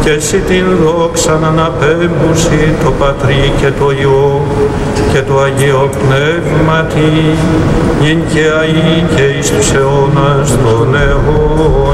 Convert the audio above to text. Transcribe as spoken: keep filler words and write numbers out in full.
και εσύ την δόξαν αναπέμπουσι το Πατρί και το Υιό και το Αγίο Πνεύματι, νυν και αεί και εις τους αιώνας των αιώνων.